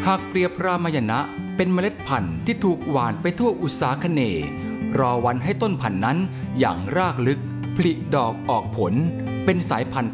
หากเปรียบรามายณะเป็นเมล็ดพันธุ์ที่ถูกหว่านไปทั่วอุษาคเนย์รอวันให้ต้นพันธุ์นั้นอย่างรากลึกผลิดอกออกผลเป็นสายพันธุ์